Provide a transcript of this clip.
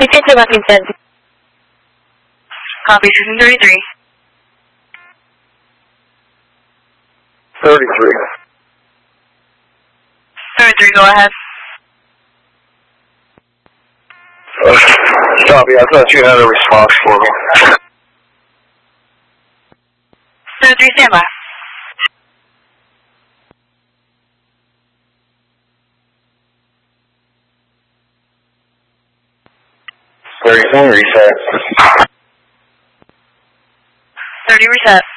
Attention, Washington. Copy, 33. 33. 33, go ahead. Copy, I thought you had a response for me. 33, stand by. Reset. 30, reset.